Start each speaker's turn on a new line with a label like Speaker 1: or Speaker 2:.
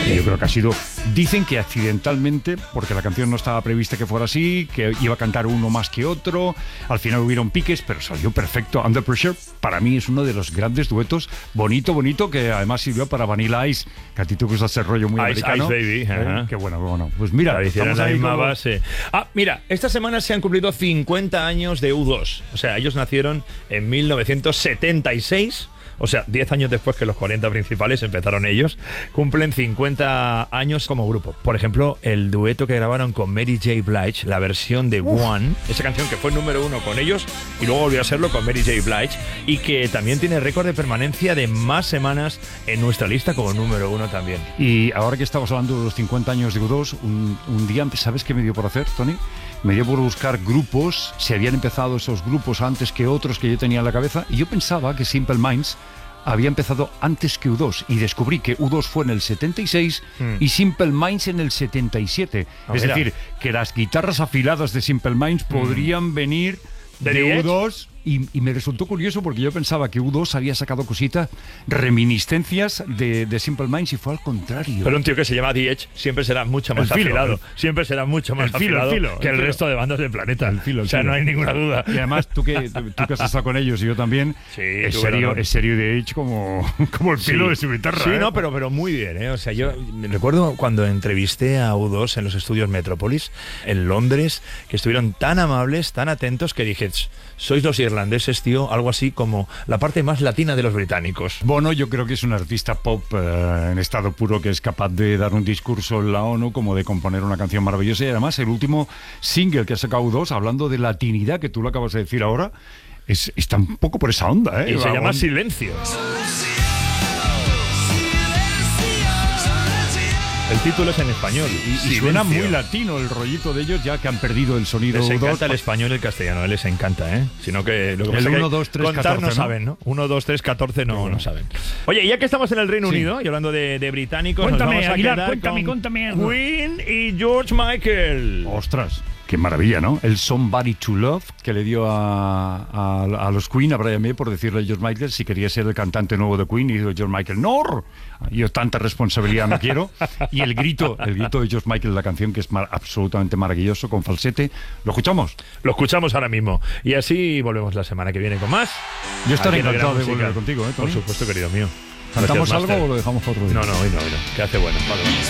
Speaker 1: Yo creo que ha sido... Dicen que accidentalmente, porque la canción no estaba prevista que fuera así, que iba a cantar uno más que otro, al final hubieron piques, pero salió perfecto. Under Pressure, para mí, es uno de los grandes duetos, bonito, que además sirvió para Vanilla Ice, que a ti te gusta ese rollo muy americano.
Speaker 2: Ice Baby.
Speaker 1: Qué bueno. Pues mira,
Speaker 2: hicieron la misma
Speaker 1: como...
Speaker 2: base. Mira, esta semana se han cumplido 50 años de U2. O sea, ellos nacieron en 1976. O sea, 10 años después que los 40 principales empezaron ellos, cumplen 50 años como grupo. Por ejemplo, el dueto que grabaron con Mary J. Blige, la versión de One, esa canción que fue número 1 con ellos y luego volvió a serlo con Mary J. Blige, y que también tiene récord de permanencia de más semanas en nuestra lista como número 1 también.
Speaker 1: Y ahora que estamos hablando de los 50 años de U2, un día, ¿sabes qué me dio por hacer, Tony? Me dio por buscar grupos, si habían empezado esos grupos antes que otros que yo tenía en la cabeza, y yo pensaba que Simple Minds había empezado antes que U2, y descubrí que U2 fue en el 76 y Simple Minds en el 77. Es decir, que las guitarras afiladas de Simple Minds podrían venir de U2. Y me resultó curioso porque yo pensaba que U2 había sacado cositas, reminiscencias de Simple Minds, y fue al contrario.
Speaker 2: Pero un tío que se llama The Edge siempre será mucho más afilado. Siempre será mucho más afilado que el resto de bandas del planeta. O sea, no hay ninguna duda.
Speaker 1: Y además, tú que has estado con ellos y yo también, es serio The Edge como el filo de su guitarra.
Speaker 2: Sí, no, pero muy bien, ¿eh? O sea, yo me recuerdo cuando entrevisté a U2 en los estudios Metrópolis, en Londres, que estuvieron tan amables, tan atentos, que dije, sois los irlandeses, tío, algo así como la parte más latina de los británicos.
Speaker 1: Bono, yo creo que es un artista pop en estado puro, que es capaz de dar un discurso en la ONU, como de componer una canción maravillosa. Y además, el último single que ha sacado U2, hablando de latinidad, que tú lo acabas de decir ahora, está un poco por esa onda, ¿eh?
Speaker 2: Y se llama Silencio. El título es en español.
Speaker 1: Y suena muy latino el rollito de ellos, ya que han perdido el sonido.
Speaker 2: Les encanta el español y el castellano, les encanta, ¿eh? Sino que lo que pasa
Speaker 1: el 1, 2, 3,
Speaker 2: contar
Speaker 1: 14,
Speaker 2: no
Speaker 1: ¿no?
Speaker 2: saben, ¿no? 1, 2, 3, 14 no saben. Oye, ya que estamos en el Reino Unido y hablando de británicos,
Speaker 1: cuéntame,
Speaker 2: nos vamos a
Speaker 1: Aguilar,
Speaker 2: quedar
Speaker 1: cuéntame.
Speaker 2: Queen y George Michael.
Speaker 1: ¡Ostras! Qué maravilla, ¿no? El Somebody to Love que le dio a los Queen, a Brian May, por decirle a George Michael si quería ser el cantante nuevo de Queen, y dijo George Michael, ¡no! Yo tanta responsabilidad no quiero. Y el grito de George Michael, la canción, que es absolutamente maravilloso, con falsete. ¿Lo escuchamos?
Speaker 2: Lo escuchamos ahora mismo. Y así volvemos la semana que viene con más.
Speaker 1: Yo estaré encantado de volver contigo, ¿eh, Tony?
Speaker 2: Por supuesto, querido mío.
Speaker 1: ¿Cantamos algo o lo dejamos por otro día?
Speaker 2: No, hoy no. Que hace bueno. Vale.